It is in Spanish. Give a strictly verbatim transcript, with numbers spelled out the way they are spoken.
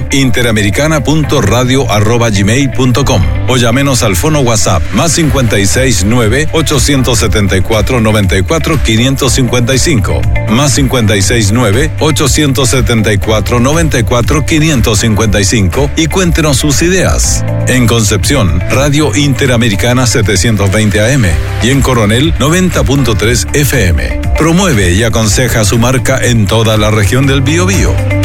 interamericana punto radio arroba gmail punto com o llámenos al fono WhatsApp más cincuenta y seis nueve, ochocientos setenta y cuatro, noventa y cuatro, quinientos cincuenta y cinco, más cincuenta y seis nueve, ochocientos setenta y cuatro, noventa y cuatro, quinientos cincuenta y cinco y cuéntenos sus ideas. En Concepción, Radio Interamericana setecientos veinte A M y en Coronel noventa punto tres F M. Promueve y aconseja su marca en toda la región del Biobío.